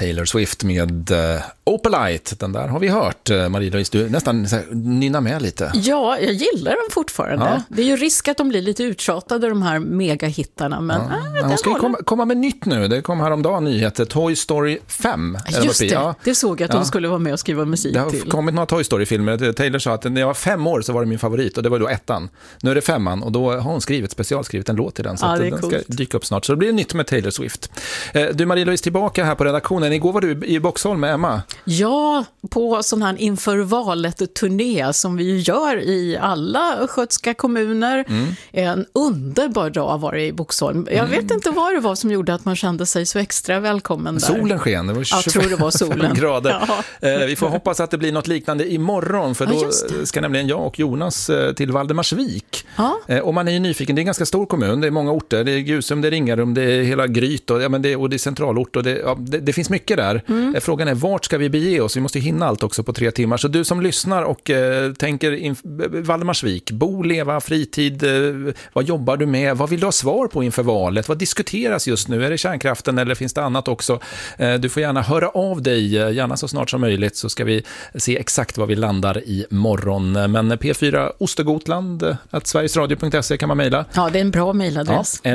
Taylor Swift med Opalite. Den där har vi hört. Marie-Louise, du nästan nynnar med lite. Ja, jag gillar dem fortfarande. Ja. Det är ju risk att de blir lite uttjatade, de här megahittarna. Men hon ska ju komma med nytt nu. Det kom häromdagen nyheter. Toy Story 5. Just det, det såg jag att de skulle vara med och skriva musik till. Det har kommit några Toy Story-filmer. Taylor sa att när jag var 5 år så var det min favorit och det var då 1:an. Nu är det 5:an och då har hon specialskrivit en låt till den. Så att den ska dyka upp snart. Så det blir nytt med Taylor Swift. Du Marie-Louise, tillbaka här på redaktionen. Igår var du i Boxholm med Emma. Ja, på sån här inför valet-turné som vi gör i alla östgötska kommuner. En underbar dag var det i Boxholm. Jag vet inte vad det var som gjorde att man kände sig så extra välkommen där. Solen sken, det var 25 jag tror det var solen. grader. Vi får hoppas att det blir något liknande imorgon, för då ska nämligen jag och Jonas till Valdemarsvik. Och man är ju nyfiken, det är en ganska stor kommun, det är många orter, det är Gusum, det är Ringarum, det är hela Gryt och det är centralort och det finns mycket där. Frågan är, vart ska vi bege oss? Vi måste hinna allt också på 3 timmar. Så du som lyssnar och tänker Valdemarsvik, bo, leva, fritid, vad jobbar du med? Vad vill du ha svar på inför valet? Vad diskuteras just nu? Är det kärnkraften eller finns det annat också? Du får gärna höra av dig, gärna så snart som möjligt, så ska vi se exakt vad vi landar i morgon. Men P4 Ostergotland @sverigesradio.se kan man mejla. Ja, det är en bra mejladress.